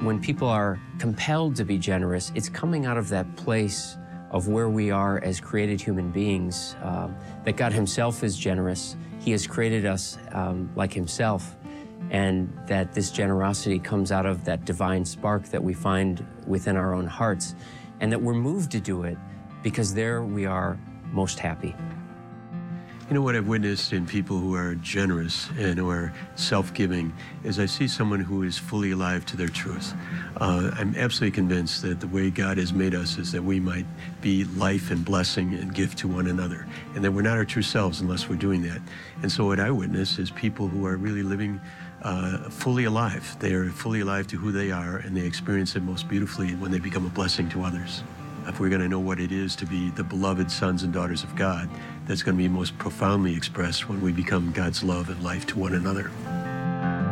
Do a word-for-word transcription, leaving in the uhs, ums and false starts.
When people are compelled to be generous, it's coming out of that place of where we are as created human beings, um, that God himself is generous. He has created us um, like himself, and that this generosity comes out of that divine spark that we find within our own hearts, and that we're moved to do it because there we are most happy. You know, what I've witnessed in people who are generous and who are self-giving is I see someone who is fully alive to their truth. Uh, I'm absolutely convinced that the way God has made us is that we might be life and blessing and gift to one another, and that we're not our true selves unless we're doing that. And so what I witness is people who are really living uh, fully alive. They are fully alive to who they are, and they experience it most beautifully when they become a blessing to others. If we're going to know what it is to be the beloved sons and daughters of God, that's going to be most profoundly expressed when we become God's love and life to one another.